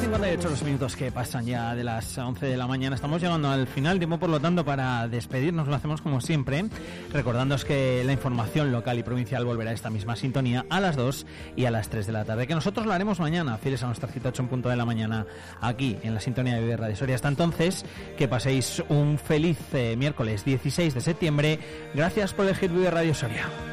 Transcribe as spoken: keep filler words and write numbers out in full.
cincuenta y ocho los minutos que pasan ya de las once de la mañana. Estamos llegando al final, tiempo por lo tanto para despedirnos. Lo hacemos como siempre, recordándoos que la información local y provincial volverá a esta misma sintonía a las dos y a las tres de la tarde, que nosotros lo haremos mañana, fieles a nuestra cita ocho en punto de la mañana, aquí en la sintonía de Vive Radio Soria. Hasta entonces, que paséis un feliz eh, miércoles dieciséis de septiembre. Gracias por elegir Vive Radio Soria.